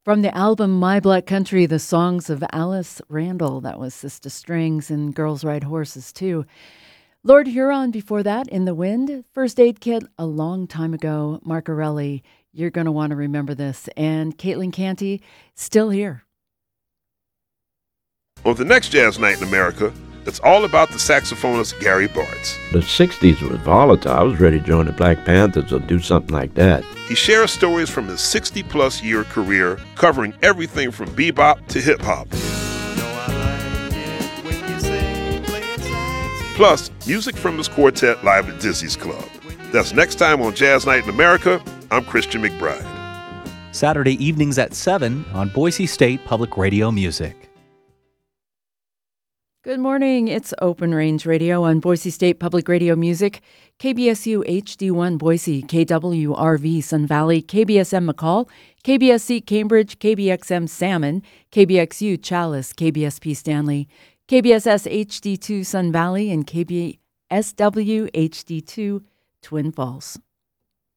From the album My Black Country, the songs of Alice Randall. That was Sister Strings and Girls Ride Horses, too. Lord Huron before that, In the Wind. First Aid Kit a long time ago. Marcarelli, you're going to want to remember this. And Caitlin Canty, Still Here. On the next Jazz Night in America, it's all about the saxophonist Gary Bartz. The 60s was volatile. I was ready to join the Black Panthers or do something like that. He shares stories from his 60-plus year career, covering everything from bebop to hip-hop. Plus, music from his quartet live at Dizzy's Club. That's next time on Jazz Night in America. I'm Christian McBride. Saturday evenings at 7 on Boise State Public Radio Music. Good morning. It's Open Range Radio on Boise State Public Radio Music, KBSU HD1 Boise, KWRV Sun Valley, KBSM McCall, KBSC Cambridge, KBXM Salmon, KBXU Chalice, KBSP Stanley, KBSS HD2 Sun Valley, and KBSW HD2 Twin Falls.